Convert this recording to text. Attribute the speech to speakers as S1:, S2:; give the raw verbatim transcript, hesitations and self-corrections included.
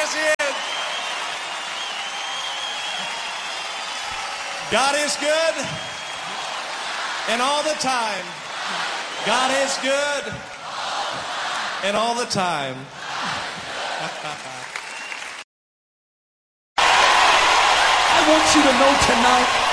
S1: Yes, he is. God is good, and all the time. God is good, and all the time.
S2: I want you to know tonight